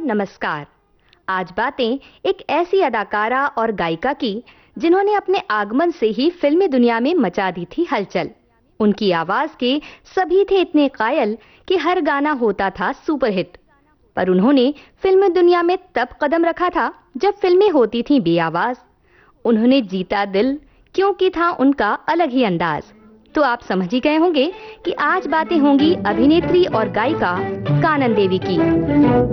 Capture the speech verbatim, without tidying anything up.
नमस्कार। आज बातें एक ऐसी अदाकारा और गायिका की जिन्होंने अपने आगमन से ही फिल्मी दुनिया में मचा दी थी हलचल। उनकी आवाज के सभी थे इतने कायल कि हर गाना होता था सुपरहिट। पर उन्होंने फिल्मी दुनिया में तब कदम रखा था जब फिल्में होती थीं बेआवाज। उन्होंने जीता दिल क्योंकि था उनका अलग ही अंदाज। तो आप समझ ही गए होंगे कि आज बातें होंगी अभिनेत्री और गायिका कानन देवी की।